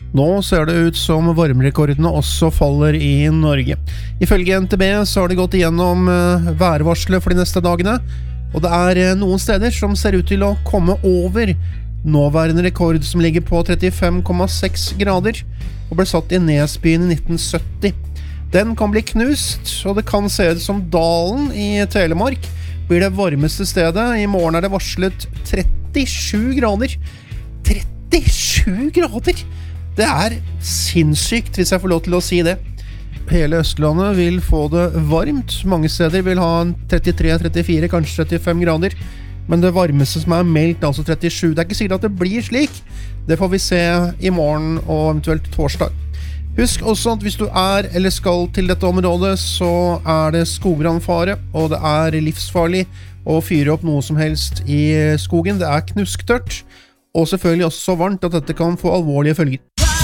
Nå ser det ut som varmerekordene også faller i Norge. Ifølge NTB så har det gått igjennom værvarselet for de neste dagene, og det er noen steder som ser ut til å komme over nåværende rekord som ligger på 35,6 grader, og ble satt i Nesbyen i 1970. Den kan bli knust, og det kan se ut som Dalen i Telemark blir det varmeste stedet. I morgen er det varslet 37 grader. 37 grader! Det er sinnssykt, hvis jeg får lov til å si det. Hele Østlandet vil få det varmt. Mange steder vil ha 33, 34, kanskje 35 grader. Men det varmeste som er meldt, altså 37. Det er ikke sikkert at det blir slik. Det får vi se i morgen og eventuelt torsdag. Husk også at hvis du er eller skal til dette området, så er det skogbrannfare, og det er livsfarlig å fyre opp noe som helst i skogen. Det er knusktørt, og selvfølgelig også så varmt at dette kan få alvorlige følger.